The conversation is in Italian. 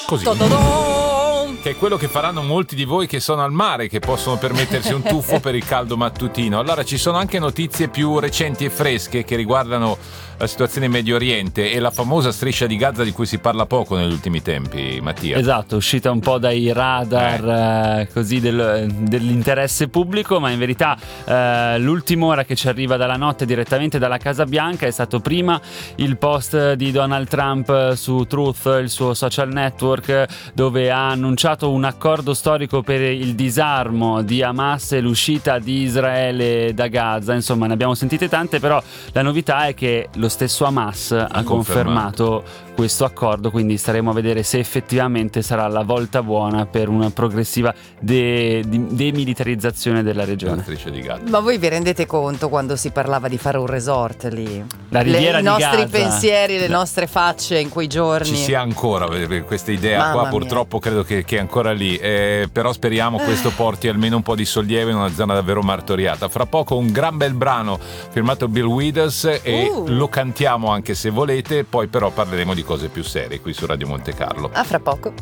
Così. Che è quello che faranno molti di voi che sono al mare, che possono permettersi un tuffo per il caldo mattutino. Allora ci sono anche notizie più recenti e fresche che riguardano la situazione in Medio Oriente e la famosa striscia di Gaza di cui si parla poco negli ultimi tempi, Mattia. Esatto, uscita un po' dai radar così dell'interesse pubblico, ma in verità l'ultima ora che ci arriva dalla notte direttamente dalla Casa Bianca è stato prima il post di Donald Trump su Truth, il suo social network, dove ha annunciato un accordo storico per il disarmo di Hamas e l'uscita di Israele da Gaza. Insomma, ne abbiamo sentite tante, però la novità è che lo stesso Hamas ha confermato questo accordo, quindi staremo a vedere se effettivamente sarà la volta buona per una progressiva demilitarizzazione della regione. Di Gaza. Ma voi vi rendete conto quando si parlava di fare un resort lì? La riviera i di nostri Gaza. pensieri, le nostre facce in quei giorni. Ci sia ancora questa idea. Mamma qua mia. purtroppo credo che è ancora lì, però speriamo questo porti almeno un po' di sollievo in una zona davvero martoriata. Fra poco un gran bel brano firmato Bill Withers e lo cantiamo anche se volete, poi però parleremo di cose più serie qui su Radio Monte Carlo. A fra poco.